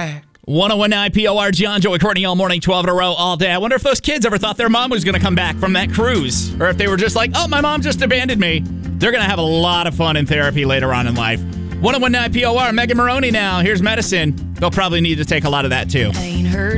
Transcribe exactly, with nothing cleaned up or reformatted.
back. one oh one point nine P O R, John, Joey, Courtney, all morning, twelve in a row, all day. I wonder if those kids ever thought their mom was going to come back from that cruise. Or if they were just like, oh, my mom just abandoned me. They're going to have a lot of fun in therapy later on in life. one oh one point nine P O R, Megan Maroney now. Here's Medicine. They'll probably need to take a lot of that, too. I ain't heard